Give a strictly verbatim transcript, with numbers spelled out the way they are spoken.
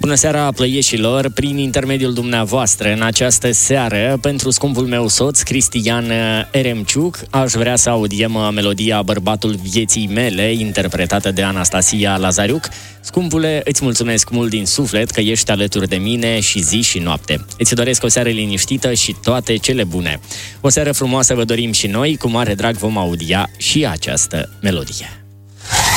Bună seara, plăieșilor! Prin intermediul dumneavoastră, în această seară, pentru scumpul meu soț, Cristian Eremciuc, aș vrea să audiem melodia Bărbatul vieții mele, interpretată de Anastasia Lazariuc. Scumpule, îți mulțumesc mult din suflet că ești alături de mine și zi și noapte. Îți doresc o seară liniștită și toate cele bune. O seară frumoasă vă dorim și noi, cu mare drag vom audia și această melodie.